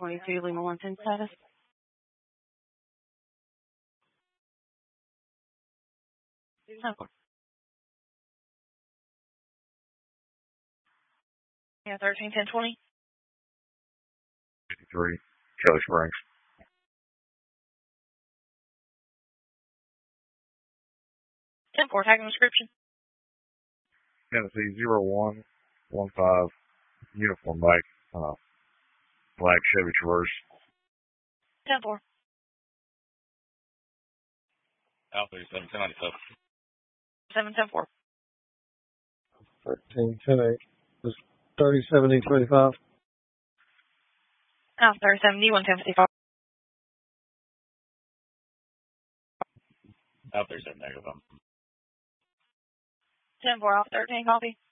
22 Lima 110 status. Yeah, 13 10 20. 53, Kelly Springs. 10-4, tagging description. Tennessee 0115, uniform bike, black Chevy Traverse. 10-4. Alpha 797. 7 10 4. 13 10 8. Was 30 70 25. Alpha 3070 110 55. Alpha 37 negative. 10-4, Alpha 13, copy.